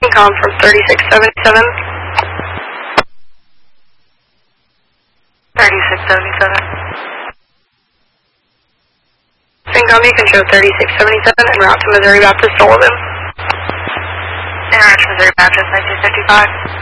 Calm from 3677. 3677. Syncom, you can show 3677 and route to Missouri Baptist Sullivan. Interaction Missouri Baptist 1955.